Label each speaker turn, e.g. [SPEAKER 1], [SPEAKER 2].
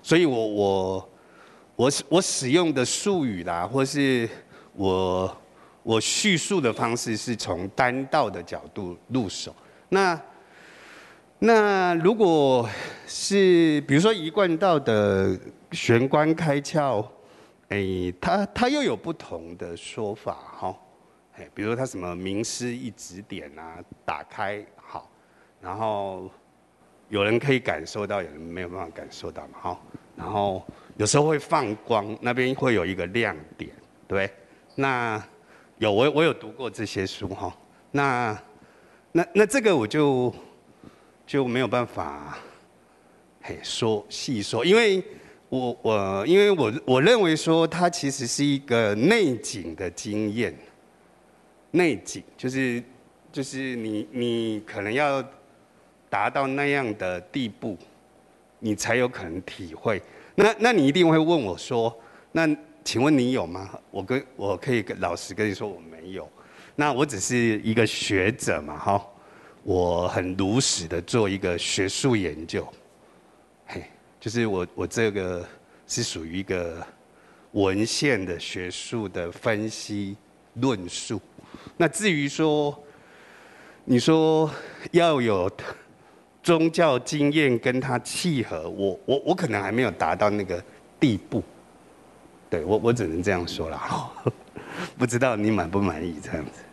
[SPEAKER 1] 所以我使用的术语啦，或是我叙述的方式是从单道的角度入手。那如果是比如说一贯道的玄关开窍，它又有不同的说法哈。比如说它什么名师一指点啊，打开好，然后有人可以感受到，有人没有办法感受到嘛哈。然后有时候会放光，那边会有一个亮点，对。那我有读过这些书哈。那这个我就没有办法细说，因为我认为说它其实是一个内景的经验。内景就是你可能要达到那样的地步，你才有可能体会。那你一定会问我说，那请问你有吗？我可以老实跟你说我没有。那我只是一个学者嘛哈，我很如实的做一个学术研究，就是我这个是属于一个文献的学术的分析论述。那至于说，你说要有宗教经验跟它契合，我可能还没有达到那个地步。对，我只能这样说了，不知道你满不满意这样子。